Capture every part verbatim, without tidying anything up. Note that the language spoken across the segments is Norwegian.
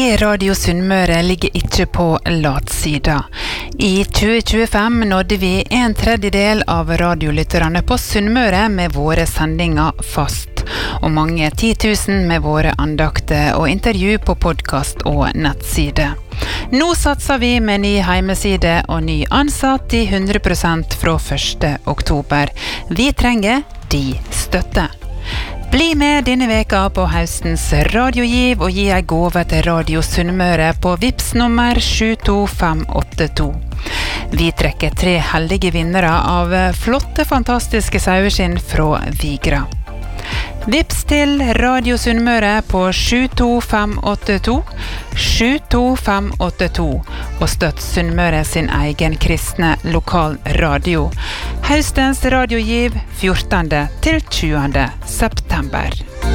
Vi Radio Sunnmøre ligger ikke på latsida. I tjue tjuefem nådde vi en tredjedel av radiolytterne på Sunnmøre med våre sendinger fast, og mange titusen med våre andakter og intervju på podcast og nettside. Nå satser vi med ny heimeside og ny ansatt i hundre prosent fra første oktober. Vi trenger de støtte. Bli med denne veka på høstens radiogiv og gi en gave til Radio Sunnmøre på Vips nummer sju to fem åtte to. Vi trekker tre heldige vinnere av flotte, fantastiske saueskinn fra Vigra. Vips til Radio Sunnmøre på sju to fem åtte to, sju to fem åtte to, og støtt Sunnmøre sin egen kristne lokal radio. Høstens radiogiv fjortende til tjuende september.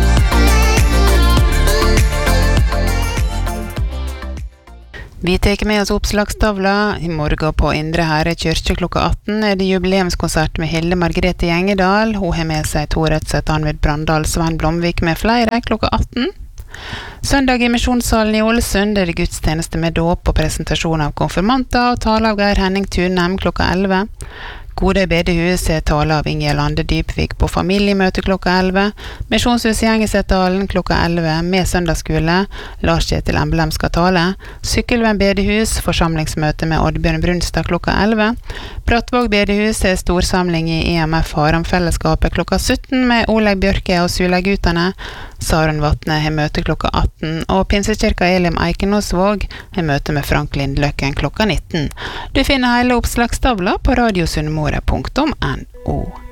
Vi tar med oss oppslagstavla. I morgen på Indre Herre Kyrkje klokka atten er det jubileumskonsert med Hilde Margrethe Gjengedal. Hun har med seg Tor Rødseth, Anvid Brandal, Svein Blomvik med flere klokka atten. Søndag i Misjonssalen i Ålesund er det gudstjeneste med dåp og presentasjon av konfirmanter og tale av Geir Henning Tunheim klokka elleve. Gode bedehus er tale av Inge Lande Dybvik på familiemøte klokka elleve. Misjonshus i Engesetdalen klokka elleve med søndagsskole. Lars Kjetil Emblem skal tale. Sykkelvenn bedehus, forsamlingsmøte med Oddbjørn Brunstad klokka elleve. Brattvåg bedehus er storsamling i E M F Haram-fellesskapet klokka sytten med Oleg Bjørke og Sulegutane. Sarun Vatne har møte klokka atten, og Pinsekirka Elim Eikenåsvåg har møte med Frank Lindløkken klokka nitten. Du finner hele oppslagstavla på radiosunnmøre punktum no.